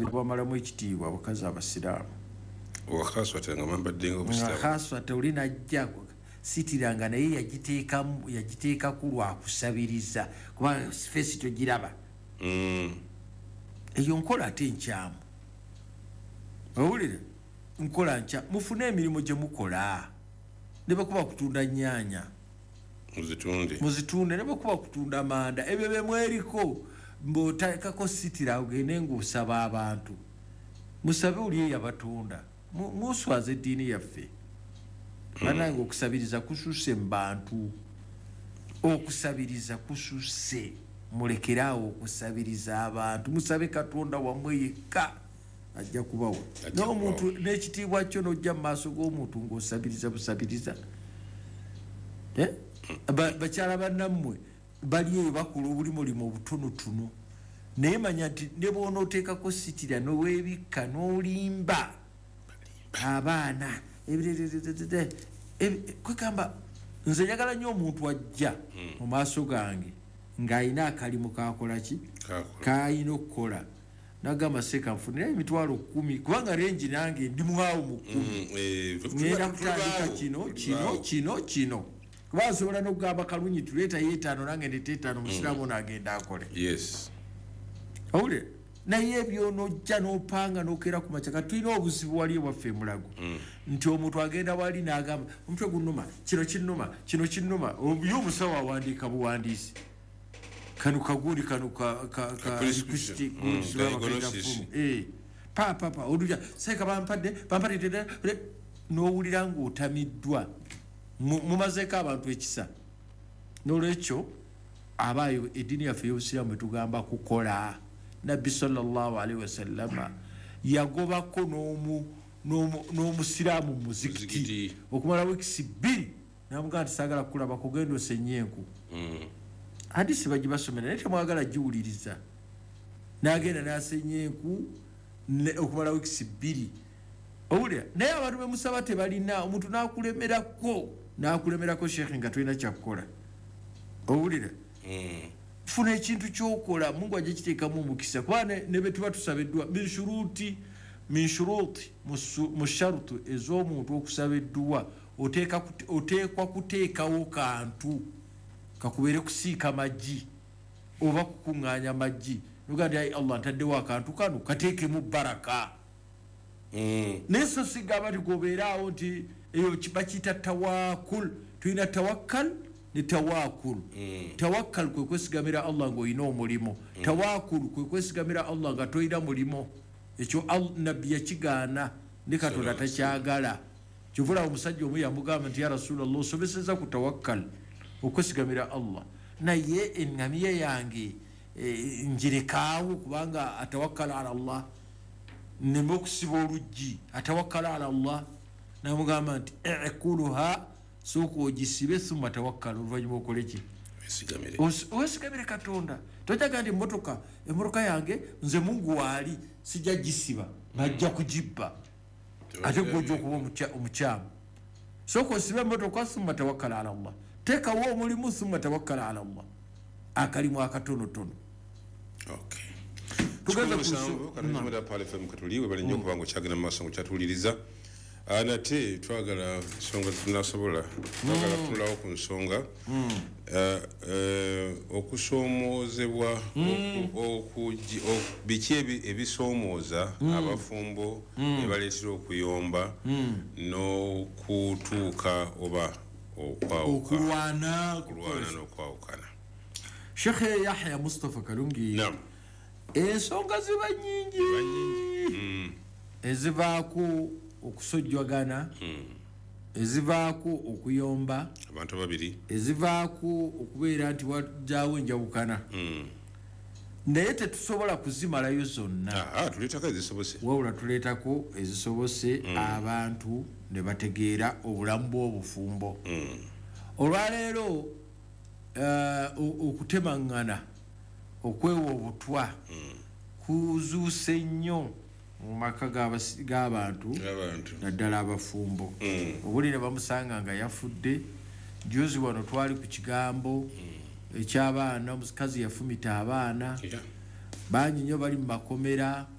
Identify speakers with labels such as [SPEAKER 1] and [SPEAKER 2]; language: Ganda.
[SPEAKER 1] bwamalamu ekitiibwa abakazi abasiraamu
[SPEAKER 2] wakaswata nga mambaddenga obusiraamu
[SPEAKER 1] wakaswata oli najja sitiranga naye yagiteekaku lwakusabiriza kubanga fesi togiraba eyo nkola ate nkyamu owulire nkola nkya mufune emirimu gye mukola ne bakuba kutunda nnyaanya muzitunde ne bakuba kutunda manda ebyo bemweriko mb'oteekako sitira ogende ng'osaba abantu musabe oli eyabatunda muswaza eddiini yaffe banange okusabiriza kususse mu bantu okusabiriza kususse mulekerawo okusabiriza abantu musabe katonda wammwe yekka ajja kubawa n'omuntu n'ekitiibwa kyo n'ojja mu maaso g'omuntu ng'osabiriza busabiriza bakyala bannammwe bali eyo bakola obulimulimu obutonotono naye manya nti ne bw'onooteekako sitira n'oweebikka n'olimba abaana kwegamba nze njagala nnyo omuntu ajja mu maaso gange ng'alina akalimu kakolaki k'alina okukola nagamba seeka nfunira emitwalo 10 kubanga rengi nange ndi mwawo mu 10 ngenda kutandika kino kuba nsobola n'okugamba kalunyi tuleetayo 5 nange ndeta 5 musiraamu n'agenda akole owulire naye byonojja n'opanga n'okeera ku makya katulina obuzibu wali ewaffe emulago nti omuntu agenda wali n'agamba omutwe gunnuma kino kinnuma ye omusawo awandiika buwandiisi kano kagundi kano papa oluja seeka bampadde n'owulira ng'otamiddwa mumazeeko abantu ekisa n'olwekyo abaayo eddiini yaffe ey'obusiraamu etugamba kukola nabbi sallallahu alaihi wasallama yagobako n'omusiraamu mu muzikiti okumala wiikisi 2 namugamba nti saagala kukulaba kugenda osenye enku hadisi bagibasomera naye temwagala giwuliriza n'agenda n'asenya enku okumala wiikisi 2 owulira naye abantu bemusaba tebalina omuntu n'akulemerako sheekhe nga tolina kyakukola owulira funa ekintu kyokola mungu ajja kiteekamu omukisa kuba ne be tuba tusabiddwa min shuruuti mu sharutu ez'omuntu okusabiddwa oteekwa kuteekawo kantu kakubeere kusiika maggi oba kukuŋŋaanya maggi noga nti ayi allah ntaddewo akantu kano kateekemu baraka naye so sigamba nti gobeeraawo nti eyo bakiyita tawaakul tulina tawakkal ne tawaakul tawakkal kwe kwesigamira allah ng'olina omulimo tawaakul kwe kwesigamira allah nga tolina mulimo ekyo nabbi yakigaana ne katonda takyagala kyovula omusajja omu yamugamba nti ya rasulallah osobeseza ku tawakkal okwesigamira allah naye eŋŋamiya yange ngirekaawo kubanga atawakkala ala allah neme okusiba oluggi atawakkala ala allah namugamba nti ekuluha sooka ogisibe summa tawakkala oluvannyuma okole ki owesigamire katonda tojaga nti emotoka yange nze mungu waali sijja gisiba najja kugibba ate gwojja okuba omukyamu sooka osibe emotoka summa tawakkala ala allah teekawo omulimu summa tawakkala ala allah akalimu akatonotono
[SPEAKER 2] tugenda kusomoda pale fm katuliwe bali nnyo kubanga okyagenda mu maaso ngokyatuwuliriza nate twagala nsonga tunasobola twagala tunulawo ku nsonga okusoomoozebwa biki ebisoomooza abafumbo ne baleetera okuyomba n'okutuuka oba okulwana n'okwawukana.
[SPEAKER 1] Sheikh Yahya Mustafa Kalungi ensonga ziba nnyingi ezivaako okusojjwagana ezivaako okuyomba
[SPEAKER 2] abantu babiri
[SPEAKER 1] ezivaako okubeera nti wajjaawo enjawukana naye tetusobola kuzimalayo zonna
[SPEAKER 2] tuleetako ezisobose
[SPEAKER 1] wabula tuleetako ezisobose abantu ne bategeera obulamu bw'obufumbo olwaleero okutemaŋŋana okwewa obutwa kuzuuse nnyo mu maka g'abantu naddala abafumbo obuli ne bamusanga nga yafudde juzi wano twali ku kigambo eky'abaana omukazi yafumita abaana bangi nnyo bali mu makomera